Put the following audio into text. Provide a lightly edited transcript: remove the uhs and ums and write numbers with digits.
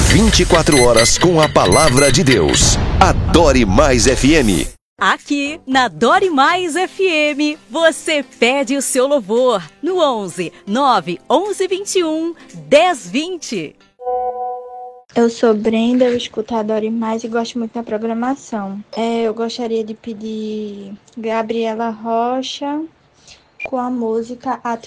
24 horas com a palavra de Deus. Adore Mais FM. Aqui na Adore Mais FM, você pede o seu louvor no 11 9 11 21 10 20. Eu sou Brenda, eu escuto a Adore Mais e gosto muito da programação. Eu gostaria de pedir Gabriela Rocha com a música Ato